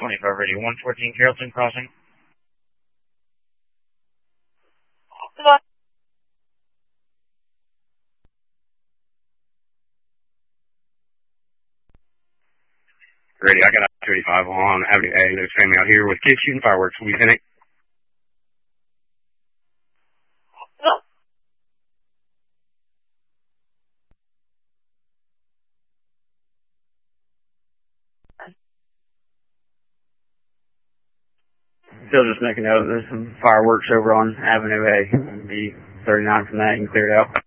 25 Radio 114 Carrollton Crossing. Ready, I got 35 on Avenue A. There's family out here with kids shooting fireworks. Will you finish? Still just making note, there's some fireworks over on Avenue A. It'll be 39 from that, you can clear it out.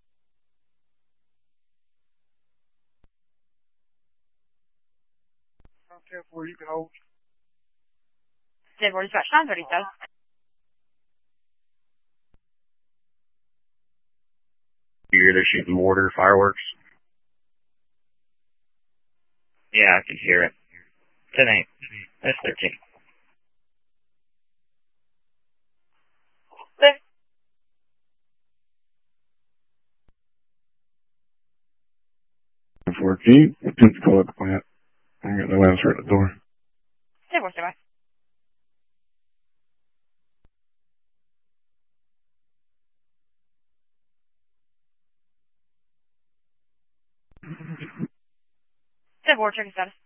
Where you can hold. They've already dispatched 930, so. You hear they're shooting mortar fireworks? Yeah, I can hear it. 10-8. That's 13. Can you please call at the plant? I got no answer at the door. They've already dispatched. They've already checked status.